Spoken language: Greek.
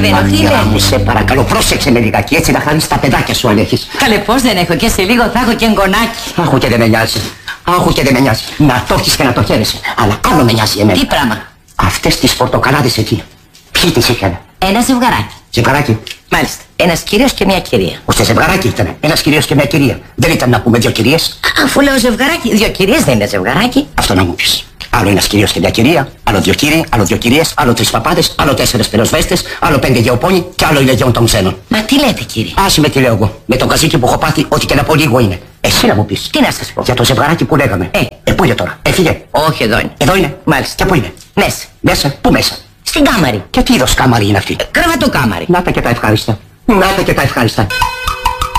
καταλαβαίνω τι Μαριά μου, λέει. σε παρακαλώ, πρόσεξε με λιγάκι, έτσι να χάνεις τα παιδάκια σου αν έχεις. Καλέ, πώς δεν έχω και σε λίγο θα έχω και εγγονάκι. Άχου και δεν με νοιάζει. Άχου και δεν με νοιάζει. Να το έχεις και να το χαίρεσαι. Αλλά άλλο με νοιάζει εμένα. Τι πράγμα? Αυτές τις πορτοκαλάδες εκεί. Ποιοι τις είχαν? Ένα ζευγαράκι. Ζευγαράκι. Μάλιστα. Ένας κύριος και μια κυρία. Ούτε ζευγαράκι ήταν. Ένας κυρίος και μια κυρία. Δεν ήταν να πούμε δύο κυρίες. Αφού λέω ζευγαράκι, δύο κυρίες δεν είναι ζευγαράκι. Αυτό να μου πεις. Άλλο ένας κύριος και μια κυρία, άλλο δύο κύριοι, άλλο δύο κυρίες, άλλο τρεις παπάδες, άλλο 4 πυροσβέστες, άλλο 5 γεωπόνοι και άλλο η Λεγιόν των Ξένων. Μα τι λέτε κύριε? Άσε με τι λέω εγώ. Με τον καζίκι που έχω πάθει, ό,τι και να πω λίγο είναι. Εσύ να μου πεις. Τι να σας πω? Για το ζευγαράκι που λέγαμε. Πού είναι τώρα? Έφυγε. Όχι, εδώ είναι. Εδώ είναι. Μάλιστα. Και πού είναι? Μέσα. Μέσα. Πού μέσα? Στην κάμαρη. Και τι είδος κάμαρη είναι αυτή? Κρεβατοκάμαρη. Να τα και τα ευχάριστα. Να τα και τα ευχάριστα.